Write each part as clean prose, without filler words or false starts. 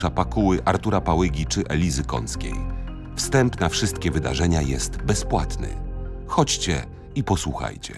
Pakuły, Artura Pałygi czy Elizy Kąckiej. Wstęp na wszystkie wydarzenia jest bezpłatny. Chodźcie i posłuchajcie.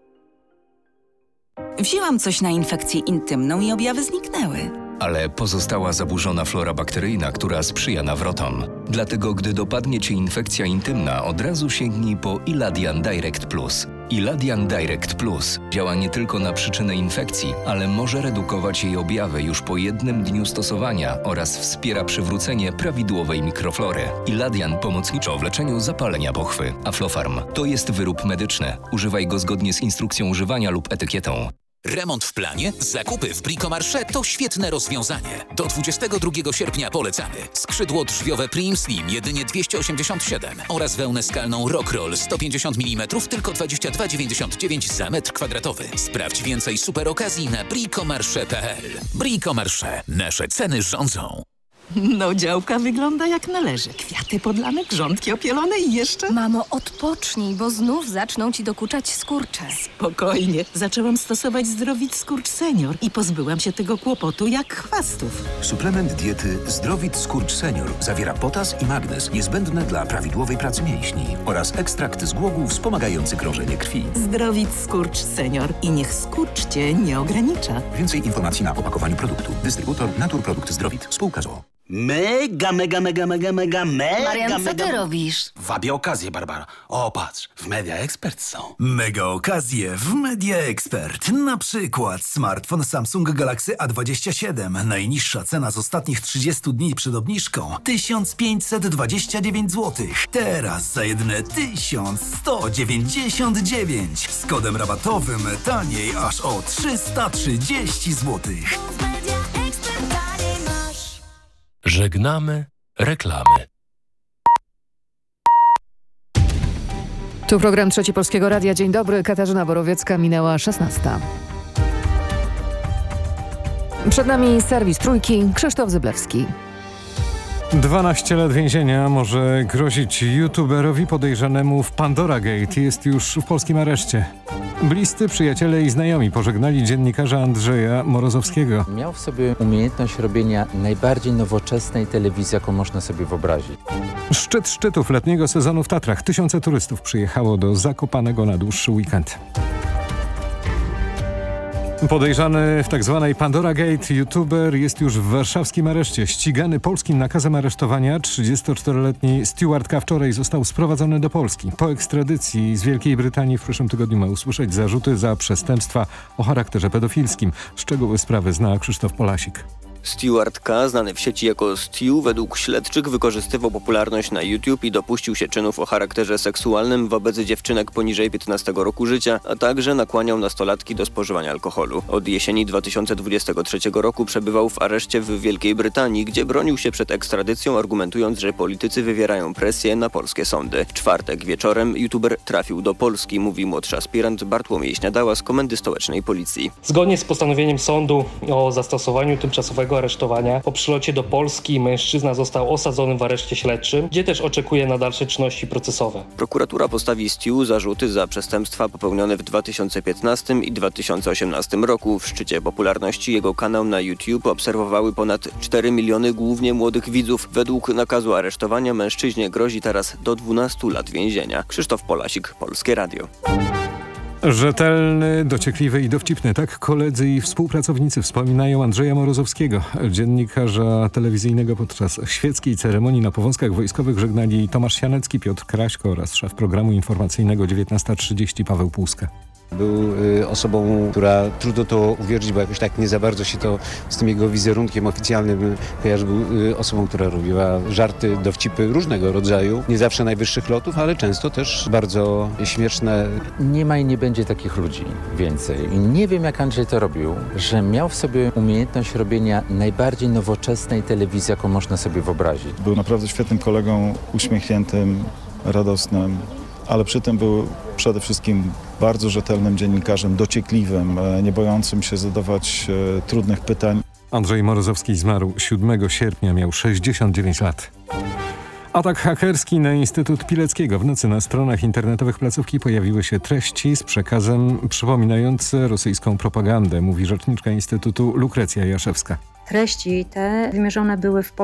Wzięłam coś na infekcję intymną i objawy zniknęły. Ale pozostała zaburzona flora bakteryjna, która sprzyja nawrotom. Dlatego, gdy dopadnie Cię infekcja intymna, od razu sięgnij po Iladian Direct Plus. Iladian Direct Plus działa nie tylko na przyczynę infekcji, ale może redukować jej objawy już po 1 dniu stosowania oraz wspiera przywrócenie prawidłowej mikroflory. Iladian pomocniczo w leczeniu zapalenia pochwy. Aflofarm to jest wyrób medyczny. Używaj go zgodnie z instrukcją używania lub etykietą. Remont w planie? Zakupy w Bricomarché to świetne rozwiązanie. Do 22 sierpnia polecamy. Skrzydło drzwiowe Prim Slim jedynie 287 oraz wełnę skalną Rockroll 150 mm tylko 22,99 za metr kwadratowy. Sprawdź więcej super okazji na bricomarché.pl. Bricomarché. Nasze ceny rządzą. No, działka wygląda jak należy. Kwiaty podlane, grządki opielone i jeszcze... Mamo, odpocznij, bo znów zaczną ci dokuczać skurcze. Spokojnie. Zaczęłam stosować Zdrowit Skurcz Senior i pozbyłam się tego kłopotu jak chwastów. Suplement diety Zdrowit Skurcz Senior zawiera potas i magnez niezbędne dla prawidłowej pracy mięśni oraz ekstrakt z głogów wspomagający krążenie krwi. Zdrowit Skurcz Senior i niech skurcz cię nie ogranicza. Więcej informacji na opakowaniu produktu. Dystrybutor Naturprodukt Zdrowit. Spółka z o.o. Mega. Marian, co ty robisz? Wabię okazję, Barbara. O, patrz, w Media Expert są. Mega okazje w Media Expert. Na przykład smartfon Samsung Galaxy A27. Najniższa cena z ostatnich 30 dni przed obniżką 1529 zł. Teraz za jedyne 1199. Z kodem rabatowym taniej aż o 330 zł. Żegnamy reklamy. Tu program Trzeci Polskiego Radia. Dzień dobry, Katarzyna Borowiecka, minęła 16. Przed nami serwis Trójki, Krzysztof Zyblewski. 12 lat więzienia może grozić youtuberowi podejrzanemu w Pandora Gate. Jest już w polskim areszcie. Bliscy, przyjaciele i znajomi pożegnali dziennikarza Andrzeja Morozowskiego. Miał w sobie umiejętność robienia najbardziej nowoczesnej telewizji, jaką można sobie wyobrazić. Szczyt szczytów letniego sezonu w Tatrach. Tysiące turystów przyjechało do Zakopanego na dłuższy weekend. Podejrzany w tzw. Pandora Gate youtuber jest już w warszawskim areszcie. Ścigany polskim nakazem aresztowania 34-letni Stewart wczoraj został sprowadzony do Polski. Po ekstradycji z Wielkiej Brytanii w przyszłym tygodniu ma usłyszeć zarzuty za przestępstwa o charakterze pedofilskim. Szczegóły sprawy zna Krzysztof Polasik. Stewart K., znany w sieci jako Stew, według śledczych wykorzystywał popularność na YouTube i dopuścił się czynów o charakterze seksualnym wobec dziewczynek poniżej 15 roku życia, a także nakłaniał nastolatki do spożywania alkoholu. Od jesieni 2023 roku przebywał w areszcie w Wielkiej Brytanii, gdzie bronił się przed ekstradycją, argumentując, że politycy wywierają presję na polskie sądy. W czwartek wieczorem youtuber trafił do Polski, mówi młodszy aspirant Bartłomiej Śniadała z Komendy Stołecznej Policji. Zgodnie z postanowieniem sądu o zastosowaniu tymczasowego aresztowania po przylocie do Polski mężczyzna został osadzony w areszcie śledczym, gdzie też oczekuje na dalsze czynności procesowe. Prokuratura postawi Stew zarzuty za przestępstwa popełnione w 2015 i 2018 roku. W szczycie popularności jego kanał na YouTube obserwowały ponad 4 miliony głównie młodych widzów. Według nakazu aresztowania mężczyźnie grozi teraz do 12 lat więzienia. Krzysztof Polasik, Polskie Radio. Rzetelny, dociekliwy i dowcipny. Tak koledzy i współpracownicy wspominają Andrzeja Morozowskiego. Dziennikarza telewizyjnego podczas świeckiej ceremonii na Powązkach Wojskowych żegnali Tomasz Sianecki, Piotr Kraśko oraz szef programu informacyjnego 19:30 Paweł Puska. Był osobą, która trudno to uwierzyć, bo jakoś tak nie za bardzo się to z tym jego wizerunkiem oficjalnym kojarzy. Był osobą, która robiła żarty, dowcipy różnego rodzaju, nie zawsze najwyższych lotów, ale często też bardzo śmieszne. Nie ma i nie będzie takich ludzi więcej. I nie wiem, jak Andrzej to robił, że miał w sobie umiejętność robienia najbardziej nowoczesnej telewizji, jaką można sobie wyobrazić. Był naprawdę świetnym kolegą, uśmiechniętym, radosnym, ale przy tym był przede wszystkim bardzo rzetelnym dziennikarzem, dociekliwym, nie bojącym się zadawać trudnych pytań. Andrzej Morozowski zmarł 7 sierpnia, miał 69 lat. Atak hakerski na Instytut Pileckiego. W nocy na stronach internetowych placówki pojawiły się treści z przekazem przypominające rosyjską propagandę, mówi rzeczniczka Instytutu Lukrecja Jaszewska. treści te wymierzone były w